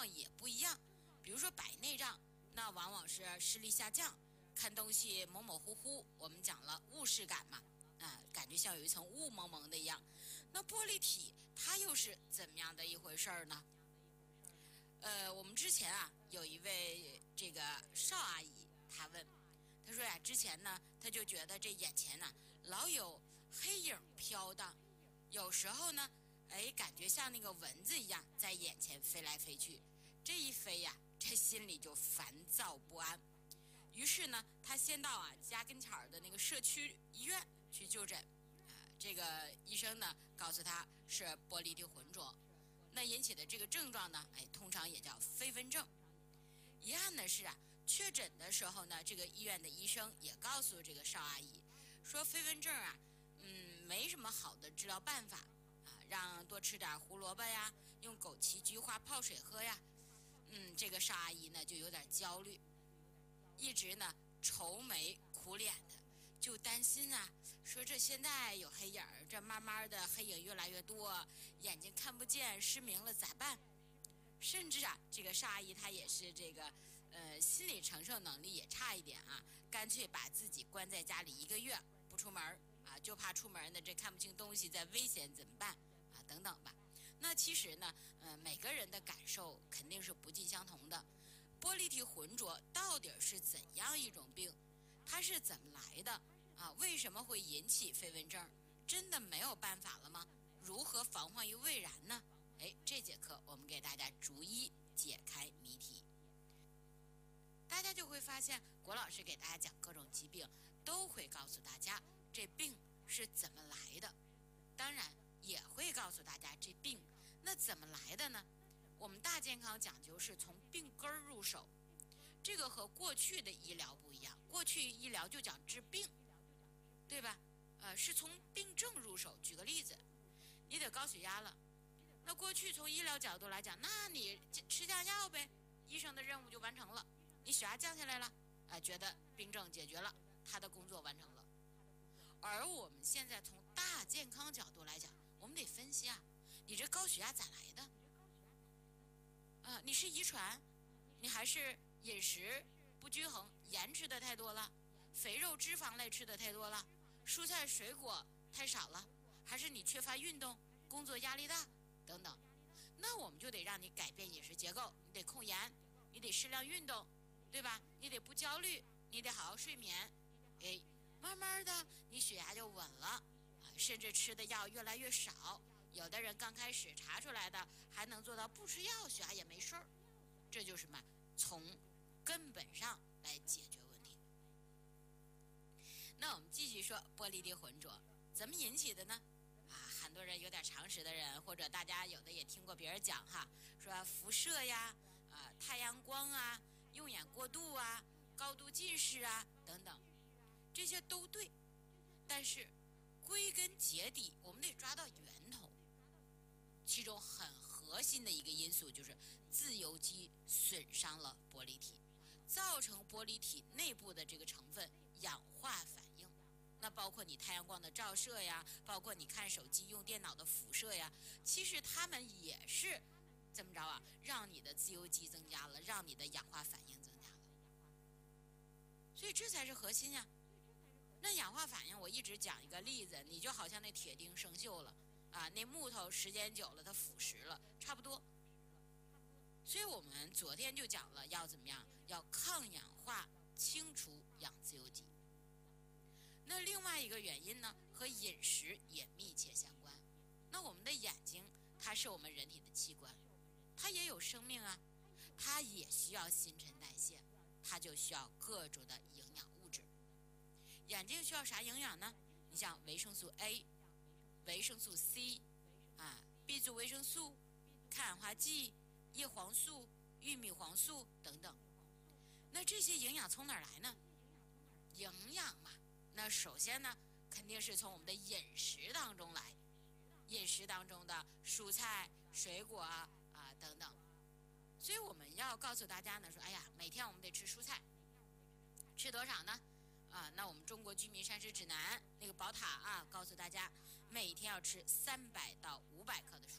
况也不一样。比如说白内障，那往往是视力下降，看东西模模糊糊，我们讲了雾视感嘛，感觉像有一层雾蒙蒙的一样。那玻璃体它又是怎么样的一回事呢？我们之前有一位这个邵阿姨，她问，她说呀，之前呢，她就觉得这眼前呢老有黑影飘荡，有时候呢，感觉像那个蚊子一样在眼前飞来飞去，这一飞呀，这心里就烦躁不安。于是呢，她先到家跟前的那个社区医院去就诊，这个医生呢告诉她是玻璃体浑浊。那引起的这个症状呢，通常也叫飞蚊症。遗憾的是确诊的时候呢，这个医院的医生也告诉这个邵阿姨说，飞蚊症没什么好的治疗办法让多吃点胡萝卜呀，用枸杞、菊花泡水喝呀。这个邵阿姨呢就有点焦虑，一直呢愁眉苦脸的，就担心说这现在有黑影，这慢慢的黑影越来越多，眼睛看不见，失明了咋办？甚至这个邵阿姨她也是这个心理承受能力也差一点干脆把自己关在家里1个月不出门就怕出门呢这看不清东西再危险怎么办等等吧。那其实呢每个人的感受肯定是不尽相同的。玻璃体浑浊到底是怎样一种病？它是怎么来的为什么会引起飞蚊症？真的没有办法了吗？如何防患于未然呢？这节课我们给大家逐一解开谜题。大家就会发现，郭老师给大家讲各种疾病，都会告诉大家这病是怎么来的，当然也会告诉大家这病那怎么来的呢？我们大健康讲究是从病根儿入手，这个和过去的医疗不一样。过去医疗就讲治病，对吧？是从病症入手。举个例子，你得高血压了，那过去从医疗角度来讲，那你吃降药呗，医生的任务就完成了。你血压降下来了，觉得病症解决了，他的工作完成了。而我们现在从大健康角度来讲，我们得分析你这高血压咋来的？你是遗传，你还是饮食不均衡，盐吃的太多了，肥肉脂肪类吃的太多了，蔬菜水果太少了，还是你缺乏运动，工作压力大等等。那我们就得让你改变饮食结构，你得控盐，你得适量运动，对吧？你得不焦虑，你得好好睡眠，慢慢的你血压就稳了，甚至吃的药越来越少。有的人刚开始查出来的还能做到不吃药血压也没事儿，这就是什么？从根本上来解决问题。那我们继续说玻璃体浑浊怎么引起的呢？很多人有点常识的人，或者大家有的也听过别人讲说辐射呀，太阳光用眼过度高度近视等等，这些都对，但是归根结底我们得抓到源头。其中很核心的一个因素就是自由基损伤了玻璃体，造成玻璃体内部的这个成分氧化反应。那包括你太阳光的照射呀，包括你看手机用电脑的辐射呀，其实它们也是怎么着让你的自由基增加了，让你的氧化反应增加了。所以这才是核心呀。那氧化反应我一直讲一个例子，你就好像那铁钉生锈了那木头时间久了它腐蚀了，差不多。所以我们昨天就讲了要怎么样，要抗氧化，清除氧自由基。那另外一个原因呢，和饮食也密切相关。那我们的眼睛它是我们人体的器官，它也有生命它也需要新陈代谢，它就需要各种的营养物质。眼睛需要啥营养呢？你像维生素 A、维生素 C B 族维生素、抗氧化剂、叶黄素、玉米黄素等等。那这些营养从哪儿来呢？营养嘛，那首先呢肯定是从我们的饮食当中来，饮食当中的蔬菜水果等等。所以我们要告诉大家呢说，每天我们得吃蔬菜，吃多少呢？那我们中国居民膳食指南那个宝塔告诉大家每天要吃300到500克的蔬